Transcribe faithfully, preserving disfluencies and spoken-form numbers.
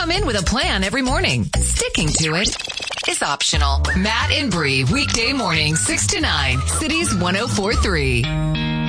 come in with a plan every morning. Sticking to it is optional. Matt and Bree, weekday morning, six to nine, Cities one oh four three.